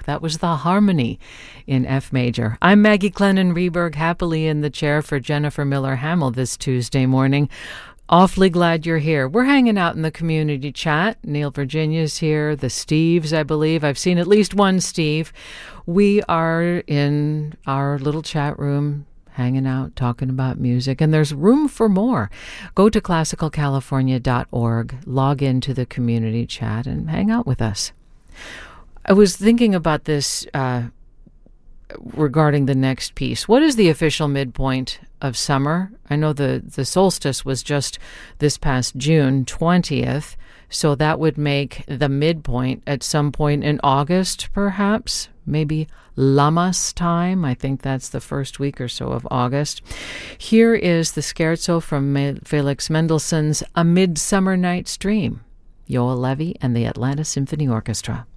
That was the Harmony in F major. I'm Maggie Clennon-Reberg, happily in the chair for Jennifer Miller-Hamill this Tuesday morning. Awfully glad you're here. We're hanging out in the community chat. Neil Virginia's here. The Steves, I believe. I've seen at least one Steve. We are in our little chat room, hanging out, talking about music, and there's room for more. Go to classicalcalifornia.org, log into the community chat, and hang out with us. I was thinking about this regarding the next piece. What is the official midpoint of summer? I know the solstice was just this past June 20th, so that would make the midpoint at some point in August, perhaps, maybe Lammas time. I think that's the first week or so of August. Here is the scherzo from Felix Mendelssohn's A Midsummer Night's Dream, Joel Levy and the Atlanta Symphony Orchestra.